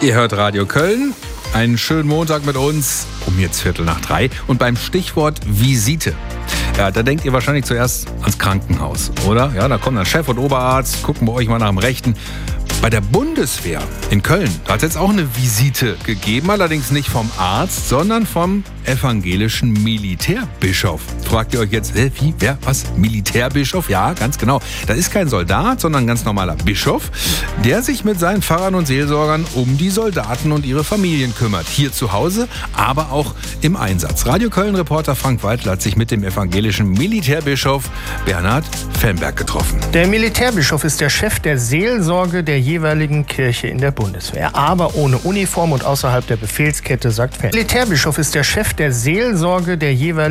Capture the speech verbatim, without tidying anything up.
Ihr hört Radio Köln. Einen schönen Montag mit uns, um jetzt Viertel nach drei. Und beim Stichwort Visite. Ja, da denkt ihr wahrscheinlich zuerst ans Krankenhaus, oder? Ja, da kommen dann Chef und Oberarzt, gucken bei euch mal nach dem Rechten. Bei der Bundeswehr in Köln, da hat es jetzt auch eine Visite gegeben, allerdings nicht vom Arzt, sondern vom evangelischen Militärbischof. Fragt ihr euch jetzt, äh, wie, wer, was, Militärbischof? Ja, ganz genau. Das ist kein Soldat, sondern ein ganz normaler Bischof, der sich mit seinen Pfarrern und Seelsorgern um die Soldaten und ihre Familien kümmert. Hier zu Hause, aber auch im Einsatz. Radio Köln-Reporter Frank Weidler hat sich mit dem evangelischen Militärbischof Bernhard Femberg getroffen. Der Militärbischof ist der Chef der Seelsorge der jeweiligen Kirche in der Bundeswehr, aber ohne Uniform und außerhalb der Befehlskette, sagt Femberg. Der Militärbischof ist der Chef der Seelsorge der jeweiligen